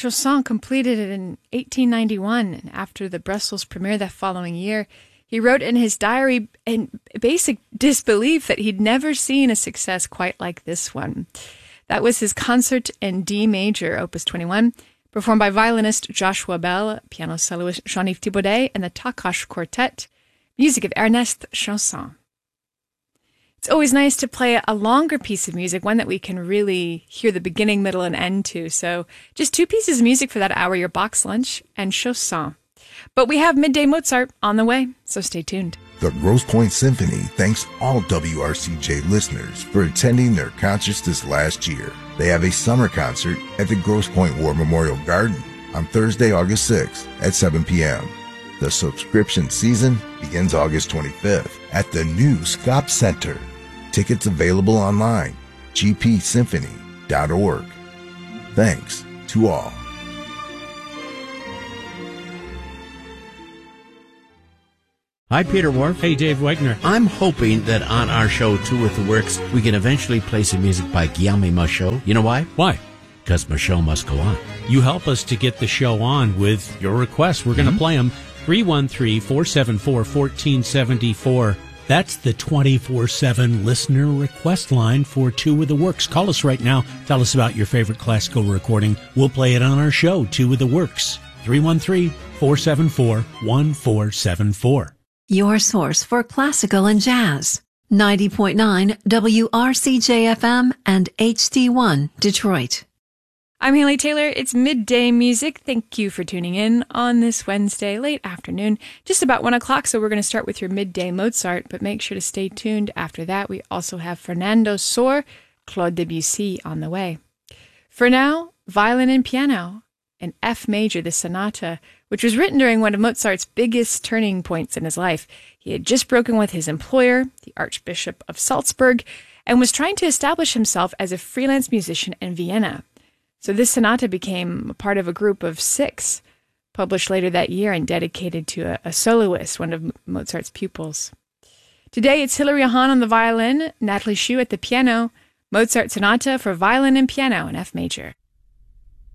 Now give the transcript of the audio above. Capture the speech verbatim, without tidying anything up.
Chausson completed it in eighteen ninety-one, and after the Brussels premiere that following year, he wrote in his diary in basic disbelief that he'd never seen a success quite like this one. That was his concert in D major, opus twenty-one, performed by violinist Joshua Bell, piano soloist Jean-Yves Thibaudet, and the Takács Quartet, music of Ernest Chausson. It's always nice to play a longer piece of music, one that we can really hear the beginning, middle, and end to. So just two pieces of music for that hour, your box lunch and Chausson. But we have Midday Mozart on the way, so stay tuned. The Grosse Pointe Symphony thanks all W R C J listeners for attending their concerts this last year. They have a summer concert at the Grosse Pointe War Memorial Garden on Thursday, August sixth at seven p.m. The subscription season begins August twenty-fifth at the new Scott Center. Tickets available online, g p symphony dot org. Thanks to all. Hi, Peter Wharf. Hey, Dave Wegner. I'm hoping that on our show, Two with the Works, we can eventually play some music by Guillaume Michaud. You know why? Why? Because Michaud must go on. You help us to get the show on with your requests. We're going to mm-hmm. play them. three one three, four seven four, one four seven four. That's the twenty-four seven listener request line for Two with the Works. Call us right now. Tell us about your favorite classical recording. We'll play it on our show, Two with the Works. three one three, four seven four, one four seven four. Your source for classical and jazz. ninety point nine W R C J F M and H D one Detroit. I'm Haley Taylor. It's Midday Music. Thank you for tuning in on this Wednesday, late afternoon, just about one o'clock. So we're going to start with your Midday Mozart, but make sure to stay tuned. After that, we also have Fernando Sor, Claude Debussy on the way. For now, violin and piano, in F major, the sonata, which was written during one of Mozart's biggest turning points in his life. He had just broken with his employer, the Archbishop of Salzburg, and was trying to establish himself as a freelance musician in Vienna. So this sonata became a part of a group of six, published later that year and dedicated to a, a soloist, one of Mozart's pupils. Today, it's Hilary Hahn on the violin, Natalie Shu at the piano, Mozart Sonata for violin and piano in F major.